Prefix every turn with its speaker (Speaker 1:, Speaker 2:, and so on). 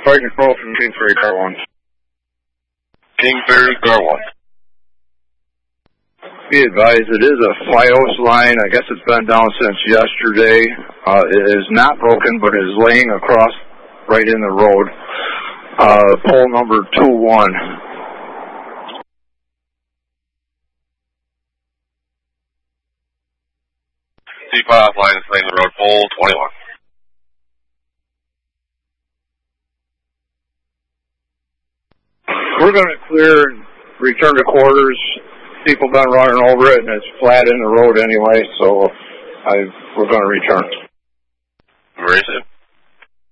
Speaker 1: Sergeant Crow from Kingsbury, Car 1.
Speaker 2: Kingsbury, Car 1.
Speaker 1: Be advised, it is a FiOS line. I guess it's been down since yesterday. It is not broken, but it is laying across right in the road. Pole number 21.
Speaker 2: C5 line is laying the road, pole 21.
Speaker 1: We're going to clear and return to quarters. People been running over it, and it's flat in the road anyway, so we're going to return.
Speaker 2: Very soon.